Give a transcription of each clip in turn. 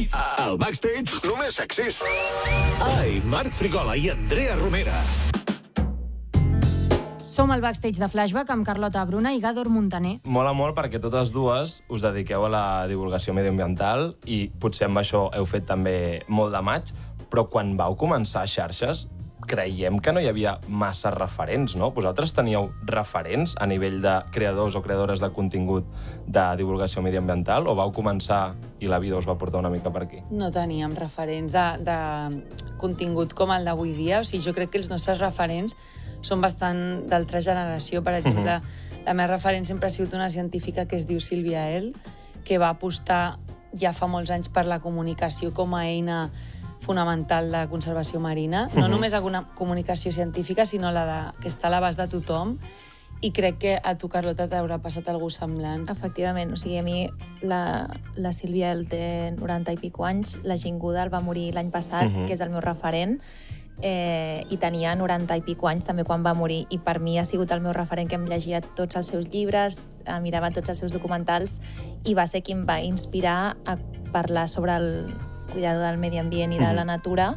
Al backstage, només sexis. Ai, Marc Frigola i Andrea Romera. Som al backstage de Flashback amb Carlota Bruna i Gàdor Montaner. Mola molt perquè totes dues us dediqueu a la divulgació mediambiental i potser amb això heu fet també molt de maig, però quan vau començar a xarxes creiem que no hi havia massa referents, no? Vosaltres teníeu referents a nivell de creadors o creadores de contingut de divulgació mediambiental o vau començar i la vida us va portar una mica per aquí? No teníem referents de contingut com el d'avui dia. O sigui, jo crec que els nostres referents són bastant d'altra generació. Per exemple, la meva referent sempre ha sigut una científica que es diu Sílvia El, que va apostar ja fa molts anys per la comunicació com a eina fonamental de conservació marina. No només alguna comunicació científica, sinó la que està a l'abast de tothom. I crec que a tu, Carlota, t'haurà passat alguna semblant. Efectivament. O sigui, a mi la Sílvia El té 90 i pico anys, la Jane Goodall va morir l'any passat, que és el meu referent, i tenia 90 i pico anys també quan va morir, i per mi ha sigut el meu referent, que em llegia tots els seus llibres, mirava tots els seus documentals, i va ser qui em va inspirar a parlar sobre el cuidado del medi ambient i de la natura,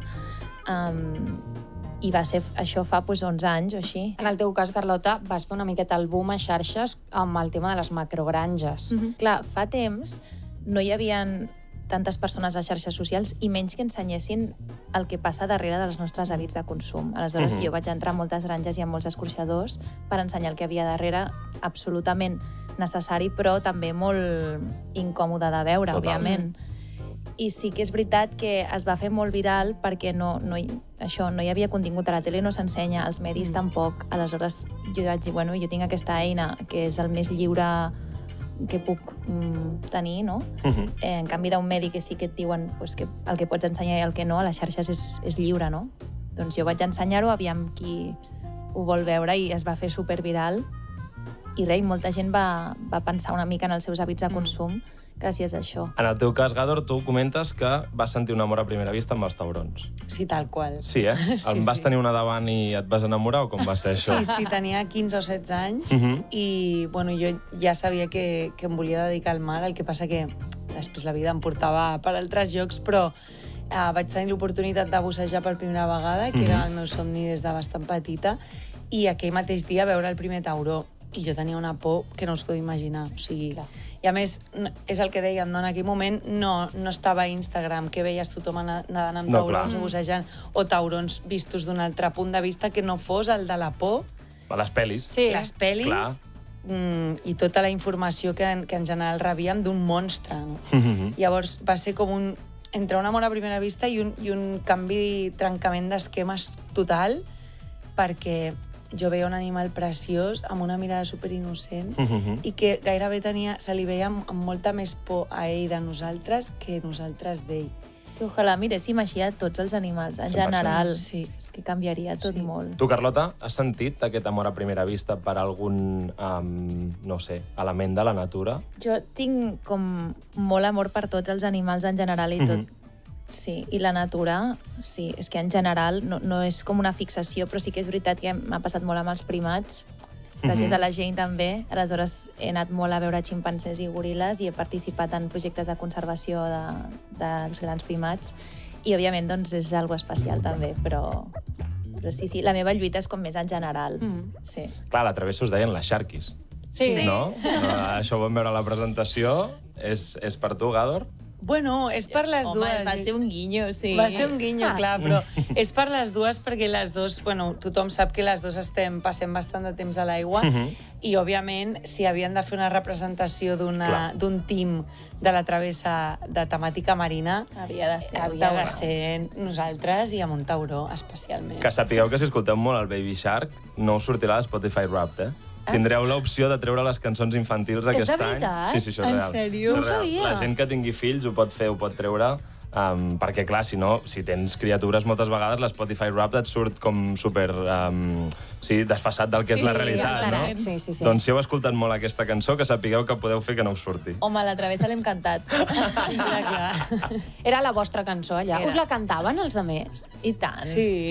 i va ser això fa 11 anys o així. En el teu cas, Carlota, vas fer una miqueta el boom a xarxes amb el tema de les macrogranges. Clar, fa temps no hi havia tantes persones a xarxes socials i menys que ensenyessin el que passa darrere dels nostres hàbits de consum. Aleshores, jo vaig entrar a moltes granges i a molts escorxadors per ensenyar el que havia darrere, absolutament necessari, però també molt incòmode de veure, òbviament. I sí que és veritat que es va fer molt viral perquè no hi havia contingut a la tele, no s'ensenya, als medis tampoc. Aleshores, jo vaig dir, bueno, jo tinc aquesta eina que és el més lliure que puc tenir, no? En canvi d'un medi que sí que et diuen que el que pots ensenyar i el que no, a les xarxes és lliure, no? Doncs jo vaig ensenyar-ho, aviam qui ho vol veure, i es va fer superviral. I res, molta gent va pensar una mica en els seus hàbits de consum gràcies a això. En el teu cas, Gàdor, tu comentes que vas sentir un amor a primera vista amb els taurons. Sí, tal qual. Sí, eh? Sí, vas tenir una davant i et vas enamorar o com va ser això? Sí, tenia 15 o 16 anys i bueno, jo ja sabia que em volia dedicar al mar, el que passa que després la vida em portava per altres llocs, però vaig tenir l'oportunitat de bussejar per primera vegada, que era el meu somni des de bastant petita, i aquell mateix dia veure el primer tauró. I jo tenia una por que no us podeu imaginar. O sigui, i a més, és el que dèiem, no? En aquell moment no estava a Instagram, que veies tothom nedant amb taurons o bussejant, o taurons vistos d'un altre punt de vista que no fos el de la por. A les pel·lis. Sí, les pel·lis i tota la informació que en general rebíem d'un monstre. No? Llavors va ser com entre un amor a primera vista i un canvi, trencament d'esquemes total, perquè jo veia un animal preciós, amb una mirada superinnocent, i que gairebé se li veia amb molta més por a ell de nosaltres que nosaltres d'ell. Ojalà miréssim així a tots els animals, en general. Sí. És que canviaria tot molt. Tu, Carlota, has sentit aquest amor a primera vista per algun, no sé, element de la natura? Jo tinc com molt amor per tots els animals en general i tot. Sí, i la natura, sí, és que en general no és com una fixació, però sí que és veritat que m'ha passat molt amb els primats, gràcies a la Jane també. Aleshores, he anat molt a veure ximpancers i goril·les i he participat en projectes de conservació dels grans primats i, òbviament, doncs, és algo especial també, però sí, la meva lluita és com més en general. Sí. Clar, a la travessa us deien les Sharkies. Sí. No? Això ho vam veure a la presentació. És per tu, Gàdor? Bueno, és per les dues. Home, va ser un guinyo, sí. Va ser un guinyo, clar, però és per les dues perquè les dues, bueno, tothom sap que les dues passem bastant de temps a l'aigua i, òbviament, si havien de fer una representació d'un team de la travessa de temàtica marina, havia de ser nosaltres i amb un tauró, especialment. Que sapigueu que si escolteu molt el Baby Shark no us sortirà a Spotify Wrapped, Tindreu l'opció de treure les cançons infantils aquest any. És de veritat? Sí, això és real. En sèrio? No ho sabia. La gent que tingui fills ho pot fer, ho pot treure, perquè, clar, si no, si tens criatures, moltes vegades l'Spotify Wrapped et surt com super desfassat del que és la realitat, no? Sí. Doncs si heu escoltat molt aquesta cançó, que sapigueu que podeu fer que no us surti. Home, a la travessa l'hem cantat. Clar. Era la vostra cançó, allà. Us la cantaven els altres? I tant.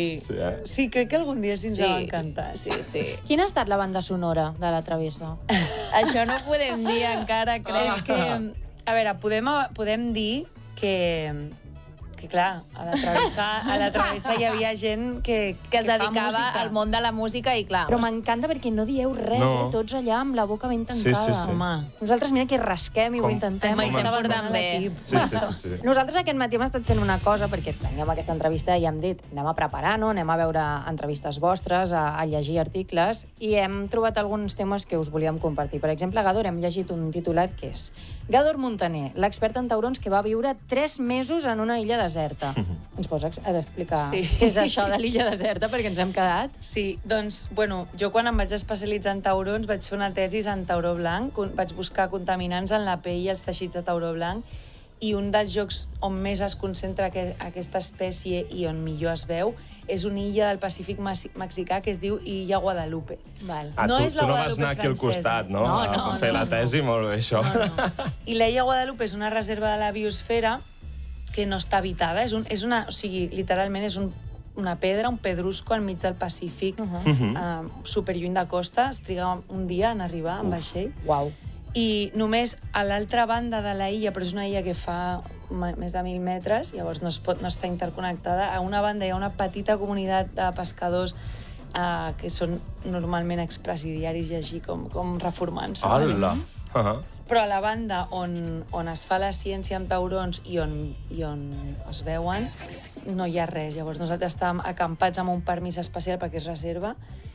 Sí, crec que algun dia sí ens la van cantar. Sí. Quina ha estat la banda sonora de la travessa? Això no ho podem dir encara, crec. És que, a veure, podem dir que clar, a la travessa hi havia gent que es fa dedicava música. al món de la música i, clar... Però m'encanta perquè no dieu res, tots allà amb la boca ben tancada. Sí. Home, Nosaltres, mira, que rasquem i ho intentem. Mai Home. s'ha portat bé. Sí. Nosaltres aquest matí hem estat fent una cosa, perquè teníem aquesta entrevista i hem dit anem a preparar, no? Anem a veure entrevistes vostres, a llegir articles, i hem trobat alguns temes que us volíem compartir. Per exemple, a Gador hem llegit un titular que és Gador Montaner, l'expert en taurons que va viure 3 mesos en una illa deserta. Ens pots explicar què és això de l'illa deserta, perquè ens hem quedat? sí, doncs, bueno, jo quan em vaig especialitzar en taurons vaig fer una tesi en tauró blanc, vaig buscar contaminants en la pell i els teixits de tauró blanc, i un dels llocs on més es concentra aquesta espècie i on millor es veu és una illa del Pacífic mexicà que es diu Illa Guadalupe. Val. Ah, No tu és la no vas Guadalupe anar aquí al francesa. costat, no? No, A fer la tesi, molt bé, això. I l'Illa Guadalupe és una reserva de la biosfera que no està habitada. És una, o sigui, literalment és una pedra, un pedrusco enmig del Pacífic, superlluny de costa. Es triga un dia en arribar en vaixell. Uau. I només a l'altra banda de la illa, però és una illa que fa més de 1.000 metres, llavors no està interconnectada. A una banda hi ha una petita comunitat de pescadors que són normalment expresidiaris i així com reformants. Hola! Però a la banda on es fa la ciència amb taurons i on es veuen, no hi ha res. Llavors nosaltres estàvem acampats amb un permís especial perquè és reserva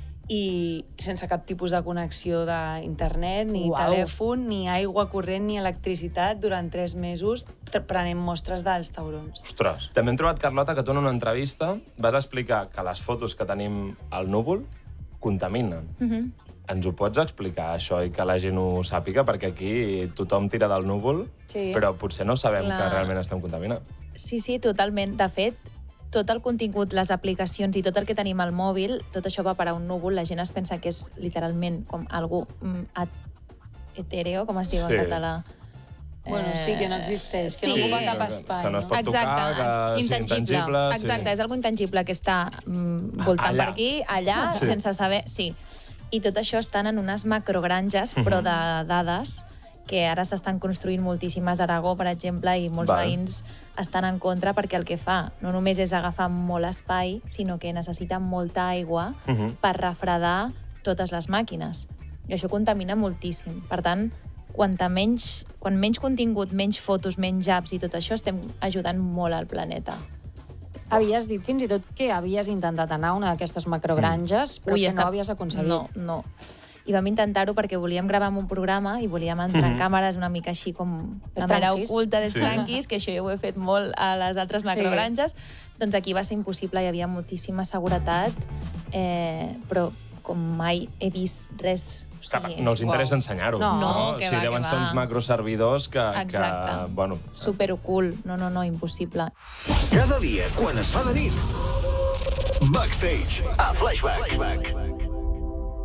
i sense cap tipus de connexió d'internet, ni telèfon, ni aigua corrent, ni electricitat durant 3 mesos prenent mostres dels taurons. Ostres! També hem trobat, Carlota, que tu en una entrevista vas explicar que les fotos que tenim al núvol contaminen. Ens ho pots explicar, això, i que la gent ho sàpiga? Perquè aquí tothom tira del núvol, però potser no sabem que realment estem contaminant. Sí, totalment. De fet, tot el contingut, les aplicacions i tot el que tenim al mòbil, tot això va parar a un núvol. La gent es pensa que és literalment com algú etèreo, com es diu en català. Bueno, sí, que no existeix, que no ocupa cap espai. Que no es pot tocar, que és intangible. Exacte, és algo intangible que està voltant per aquí, allà, sense saber... Sí. I tot això estan en unes macrogranges, però de dades, que ara s'estan construint moltíssimes a Aragó, per exemple, i molts veïns estan en contra perquè el que fa no només és agafar molt espai, sinó que necessita molta aigua per refredar totes les màquines. I això contamina moltíssim. Per tant, quan menys contingut, menys fotos, menys apps i tot això, estem ajudant molt al planeta. Havies dit fins i tot que havies intentat anar a una d'aquestes macrogranges, però que no havies aconseguit. No. I vam intentar-ho perquè volíem gravar amb un programa i volíem entrar en càmeres una mica així com de manera oculta dels tranquis, que això jo ho he fet molt a les altres macrogranges. Doncs aquí va ser impossible, hi havia moltíssima seguretat, però com mai he vist res... No els interessa ensenyar-ho. No, que va, deuen ser uns macroservidors que... Exacte. Superocult. No, impossible. Cada dia, quan es fa de nit, Backstage, a Flashback.